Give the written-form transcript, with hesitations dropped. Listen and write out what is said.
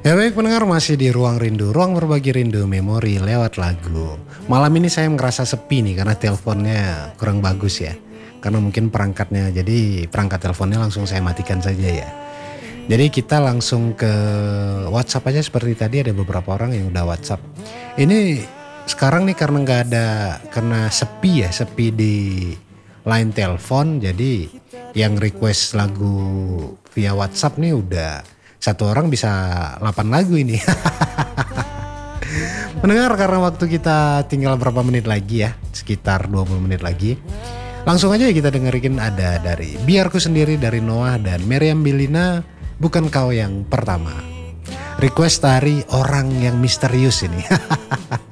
Ya baik pendengar, masih di Ruang Rindu, ruang berbagi rindu memori lewat lagu. Malam ini saya ngerasa sepi nih karena teleponnya kurang bagus ya. Karena mungkin perangkatnya, jadi perangkat teleponnya langsung saya matikan saja ya. Jadi kita langsung ke WhatsApp aja, seperti tadi ada beberapa orang yang udah WhatsApp. Ini sekarang nih karena nggak ada, karena sepi ya, sepi di line telepon. Jadi yang request lagu via WhatsApp nih udah satu orang bisa 8 lagu ini. Mendengar, karena waktu kita tinggal berapa menit lagi ya, sekitar 20 menit lagi. Langsung aja kita dengerin, ada dari Biarku Sendiri dari Noah dan Meriam Bellina, Bukan Kau Yang Pertama. Request dari orang yang misterius ini.